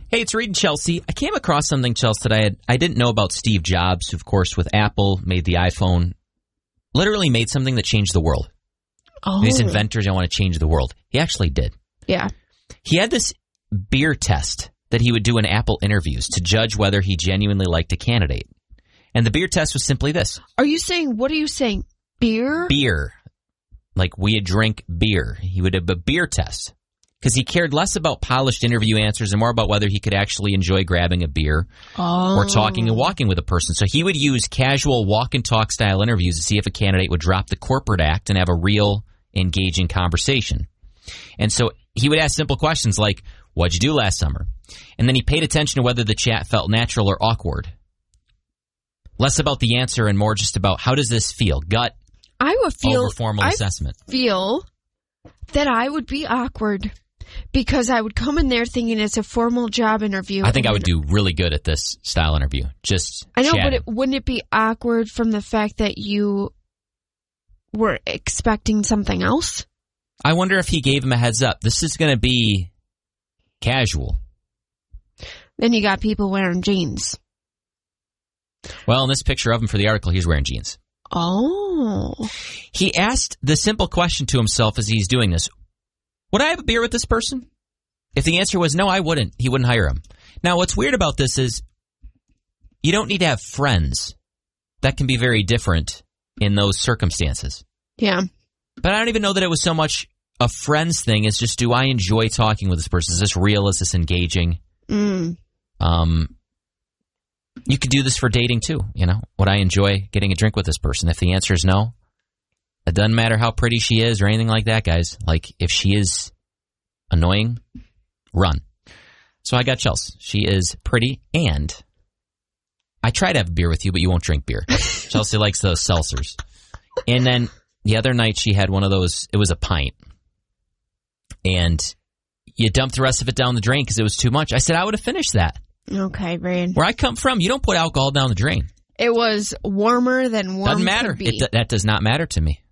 Hey, it's Reed and Chelsea. I came across something, Chelsea, that I didn't know about Steve Jobs, who, of course, with Apple, made the iPhone, literally made something that changed the world. Oh. These inventors don't want to change the world. He actually did. Yeah. He had this beer test that he would do in Apple interviews to judge whether he genuinely liked a candidate. And the beer test was simply this. What are you saying? Beer? Beer. Like we drink beer. He would have a beer test. Because he cared less about polished interview answers and more about whether he could actually enjoy grabbing a beer or talking and walking with a person. So he would use casual walk and talk style interviews to see if a candidate would drop the corporate act and have a real engaging conversation. And so he would ask simple questions like, what'd you do last summer? And then he paid attention to whether the chat felt natural or awkward. Less about the answer and more just about how does this feel? Gut over formal assessment. I feel that I would be awkward because I would come in there thinking it's a formal job interview. I think I would do really good at this style interview. I know, chatting. but wouldn't it be awkward from the fact that you were expecting something else? I wonder if he gave him a heads up. This is going to be casual. Then you got people wearing jeans. Well, in this picture of him for the article, he's wearing jeans. Oh. He asked the simple question to himself as he's doing this. Would I have a beer with this person? If the answer was no, I wouldn't. He wouldn't hire him. Now, what's weird about this is you don't need to have friends. That can be very different in those circumstances. Yeah. But I don't even know that it was so much a friends thing as just, do I enjoy talking with this person? Is this real? Is this engaging? Mm. You could do this for dating too. You know, would I enjoy getting a drink with this person? If the answer is no, it doesn't matter how pretty she is or anything like that, guys. Like, if she is annoying, run. So I got Chelsea. She is pretty, and I try to have a beer with you, but you won't drink beer. Chelsea likes those seltzers. And then the other night she had one of those, it was a pint. And you dumped the rest of it down the drain because it was too much. I said I would have finished that. Okay, Brian. Where I come from, you don't put alcohol down the drain. It was warmer than warm. Doesn't matter. Could be. That does not matter to me.